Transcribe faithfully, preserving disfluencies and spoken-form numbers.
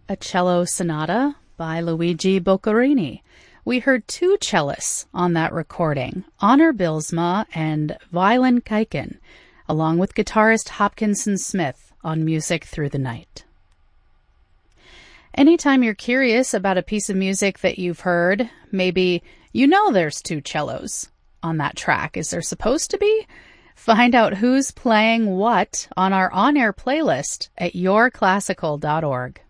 a cello sonata by Luigi Boccherini. We heard two cellists on that recording, Honor Bylsma and Violin Kaiken, along with guitarist Hopkinson Smith on Music Through the Night. Anytime you're curious about a piece of music that you've heard, maybe you know there's two cellos on that track. Is there supposed to be? Find out who's playing what on our on-air playlist at your classical dot org.